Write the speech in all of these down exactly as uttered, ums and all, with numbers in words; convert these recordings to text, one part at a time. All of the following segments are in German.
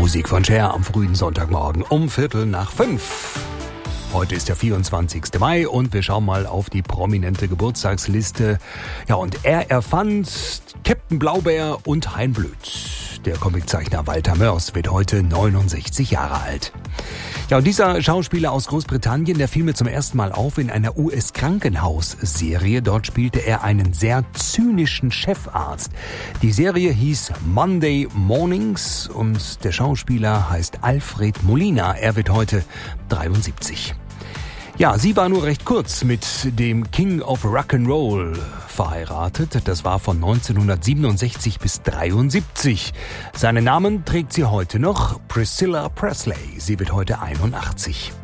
Musik von Cher am frühen Sonntagmorgen um Viertel nach fünf. Heute ist der vierundzwanzigster Mai und wir schauen mal auf die prominente Geburtstagsliste. Ja, und er erfand Captain Blaubeer und Hein Blöd. Der Comiczeichner Walter Mörs wird heute neunundsechzig Jahre alt. Ja, und dieser Schauspieler aus Großbritannien, der fiel mir zum ersten Mal auf in einer U S-Krankenhausserie. Dort spielte er einen sehr zynischen Chefarzt. Die Serie hieß Monday Mornings und der Schauspieler heißt Alfred Molina. Er wird heute dreiundsiebzig. Ja, sie war nur recht kurz mit dem King of Rock'n'Roll verheiratet. Das war von neunzehnhundertsiebenundsechzig bis dreiundsiebzig. Seinen Namen trägt sie heute noch, Priscilla Presley. Sie wird heute einundachtzig.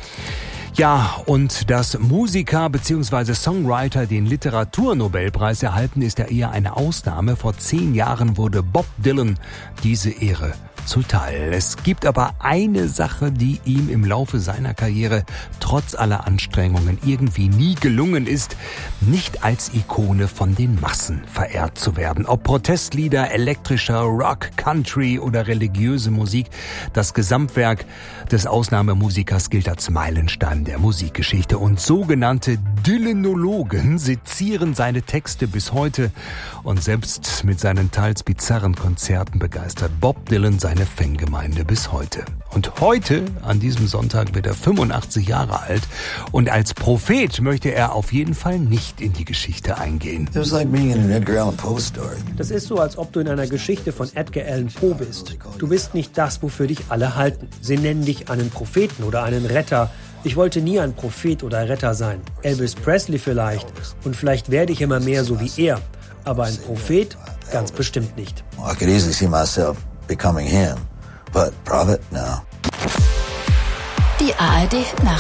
Ja, und dass Musiker bzw. Songwriter den Literaturnobelpreis erhalten, ist ja eher eine Ausnahme. Vor zehn Jahren wurde Bob Dylan diese Ehre zuteil. Es gibt aber eine Sache, die ihm im Laufe seiner Karriere trotz aller Anstrengungen irgendwie nie gelungen ist, nicht als Ikone von den Massen verehrt zu werden. Ob Protestlieder, elektrischer Rock, Country oder religiöse Musik, das Gesamtwerk des Ausnahmemusikers gilt als Meilenstein der Musikgeschichte und sogenannte Dylanologen sezieren seine Texte bis heute und selbst mit seinen teils bizarren Konzerten begeistert Bob Dylan seine Fangemeinde bis heute. Und heute, an diesem Sonntag, wird er fünfundachtzig Jahre alt und als Prophet möchte er auf jeden Fall nicht in die Geschichte eingehen. It was like being in an Edgar Allan Poe story. Das ist so, als ob du in einer Geschichte von Edgar Allan Poe bist. Du bist nicht das, wofür dich alle halten. Sie nennen dich einen Propheten oder einen Retter. Ich wollte nie ein Prophet oder Retter sein. Elvis Presley vielleicht. Und vielleicht werde ich immer mehr so wie er. Aber ein Prophet ganz bestimmt nicht. I could easily see myself becoming him, but prophet, no. Die A R D Nacht.